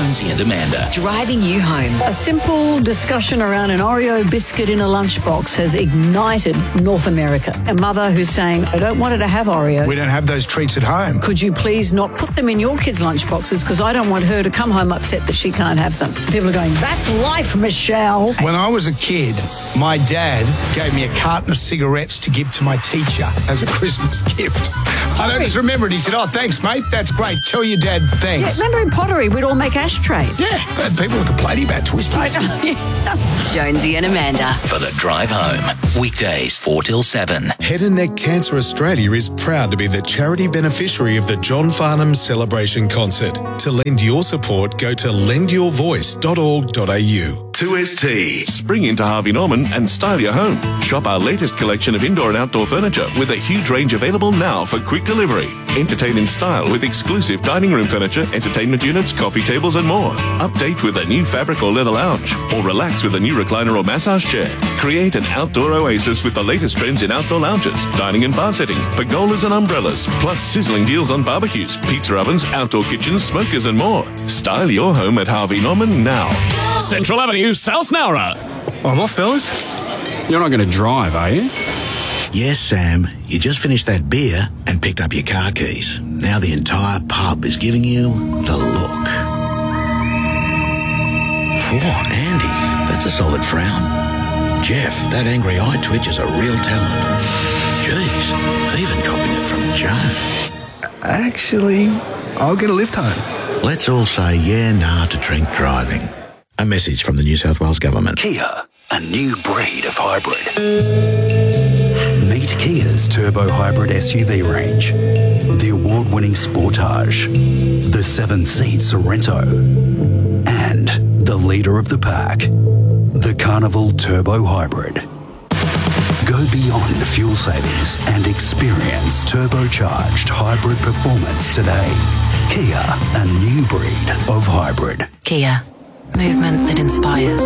Jonesy and Amanda. Driving you home. A simple discussion around an Oreo biscuit in a lunchbox has ignited North America. A mother who's saying, I don't want her to have Oreo. We don't have those treats at home. Could you please not put them in your kids' lunchboxes because I don't want her to come home upset that she can't have them. People are going, that's life, Michelle. When I was a kid, my dad gave me a carton of cigarettes to give to my teacher as a Christmas gift. I don't just remember it. He said, oh, thanks, mate. That's great. Tell your dad thanks. Yeah, remember in pottery, we'd all make ashtrays. Yeah, but people were complaining about twisties. I know, yeah. Jonesy and Amanda. For the drive home. Weekdays 4 till 7. Head and Neck Cancer Australia is proud to be the charity beneficiary of the John Farnham Celebration Concert. To lend your support, go to lendyourvoice.org.au. 2ST. Spring into Harvey Norman and style your home. Shop our latest collection of indoor and outdoor furniture with a huge range available now for quick delivery. Entertain in style with exclusive dining room furniture, entertainment units, coffee tables and more. Update with a new fabric or leather lounge, or relax with a new recliner or massage chair. Create an outdoor oasis with the latest trends in outdoor lounges, dining and bar settings, pergolas and umbrellas, plus sizzling deals on barbecues, pizza ovens, outdoor kitchens, smokers and more. Style your home at Harvey Norman now. Central Avenue, South Nowra. I'm off, fellas. You're not going to drive, are you? Yes, Sam. You just finished that beer and picked up your car keys. Now the entire pub is giving you the look. Whoa, Andy, that's a solid frown. Jeff, that angry eye twitch is a real talent. Jeez, even copying it from Joe. Actually, I'll get a lift home. Let's all say yeah, nah to drink driving. A message from the New South Wales Government. Kia, a new breed of hybrid. Meet Kia's turbo hybrid SUV range. The award-winning Sportage, the 7-seat Sorento, and the leader of the pack, the Carnival Turbo Hybrid. Go beyond fuel savings and experience turbocharged hybrid performance today. Kia, a new breed of hybrid. Kia. Movement that inspires.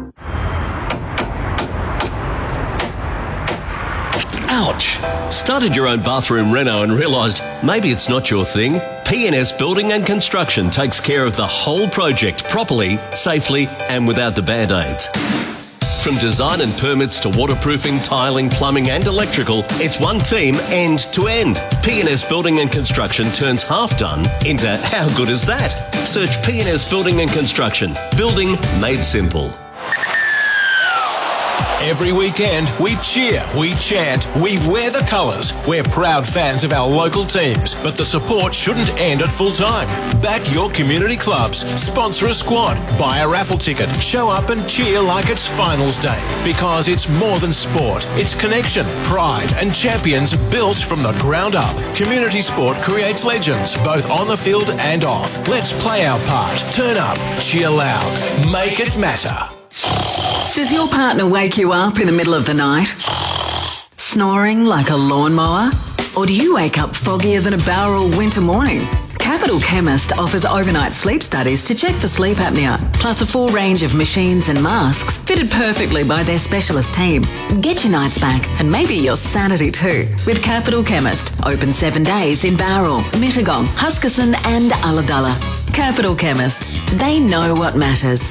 Ouch! Started your own bathroom reno and realised maybe it's not your thing? PNS Building and Construction takes care of the whole project properly, safely and without the band-aids. From design and permits to waterproofing, tiling, plumbing and electrical, it's one team end to end. PNS Building and Construction turns half done into how good is that? Search PNS Building and Construction. Building made simple. Every weekend, we cheer, we chant, we wear the colours. We're proud fans of our local teams, but the support shouldn't end at full time. Back your community clubs, sponsor a squad, buy a raffle ticket, show up and cheer like it's finals day. Because it's more than sport. It's connection, pride and champions built from the ground up. Community sport creates legends, both on the field and off. Let's play our part. Turn up, cheer loud, make it matter. Does your partner wake you up in the middle of the night? Snoring like a lawnmower? Or do you wake up foggier than a Bowral winter morning? Capital Chemist offers overnight sleep studies to check for sleep apnea, plus a full range of machines and masks fitted perfectly by their specialist team. Get your nights back and maybe your sanity too with Capital Chemist. Open 7 days in Bowral, Mittagong, Huskisson and Ulladulla. Capital Chemist. They know what matters.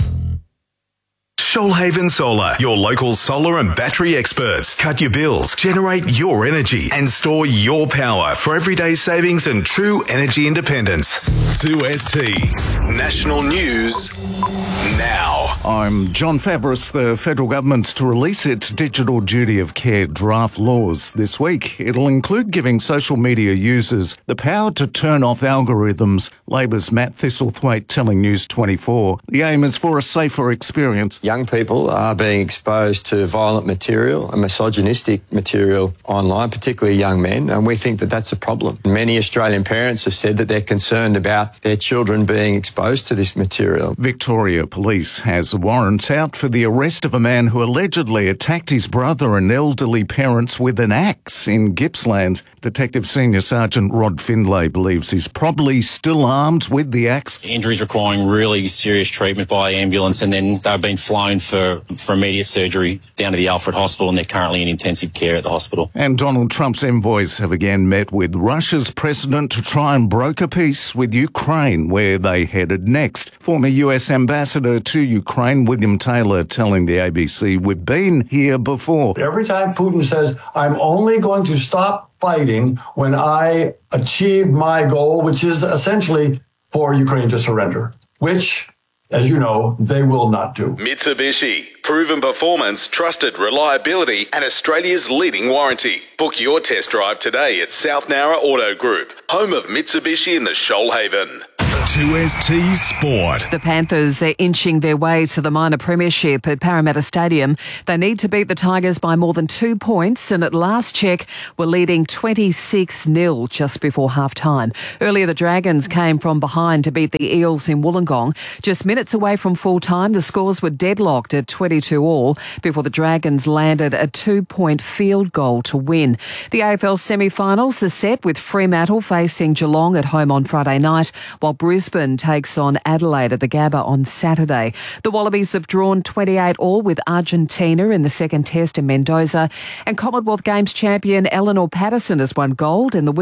Shoalhaven Solar, your local solar and battery experts. Cut your bills, generate your energy and store your power for everyday savings and true energy independence. 2ST National News now. I'm John Fabris. The federal government's to release its digital duty of care draft laws this week. It'll include giving social media users the power to turn off algorithms. Labor's Matt Thistlethwaite telling News 24 the aim is for a safer experience. Young people are being exposed to violent material and misogynistic material online, particularly young men, and we think that that's a problem. Many Australian parents have said that they're concerned about their children being exposed to this material. Victoria Police has a warrant out for the arrest of a man who allegedly attacked his brother and elderly parents with an axe in Gippsland. Detective Senior Sergeant Rod Findlay believes he's probably still armed with the axe. Injuries requiring really serious treatment by ambulance, and then they've been flown flown for immediate surgery down to the Alfred Hospital, and they're currently in intensive care at the hospital. And Donald Trump's envoys have again met with Russia's president to try and broker peace with Ukraine, where they headed next. Former US Ambassador to Ukraine, William Taylor, telling the ABC, "We've been here before." Every time Putin says, I'm only going to stop fighting when I achieve my goal, which is essentially for Ukraine to surrender, which, as you know, they will not do. Mitsubishi. Proven performance, trusted reliability, and Australia's leading warranty. Book your test drive today at South Nowra Auto Group, home of Mitsubishi in the Shoalhaven. 2ST Sport. The Panthers are inching their way to the minor premiership at Parramatta Stadium. They need to beat the Tigers by more than 2 points, and at last check were leading 26-0 just before half-time. Earlier, the Dragons came from behind to beat the Eels in Wollongong. Just minutes away from full-time, the scores were deadlocked at 22-all before the Dragons landed a 2-point field goal to win. The AFL semi-finals are set with Fremantle facing Geelong at home on Friday night, while Brisbane takes on Adelaide at the Gabba on Saturday. The Wallabies have drawn 28-all with Argentina in the second test in Mendoza, and Commonwealth Games champion Eleanor Patterson has won gold in the